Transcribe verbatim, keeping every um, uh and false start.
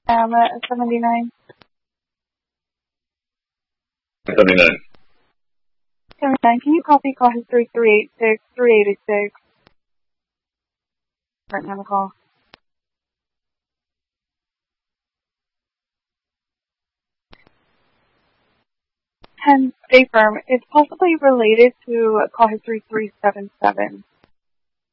Um, uh, seventy-nine. seventy-nine. seventy-nine, can you copy call history three eight six, three eighty-six? Right now the call. ten, stay firm. It's possibly related to call history three seven seven.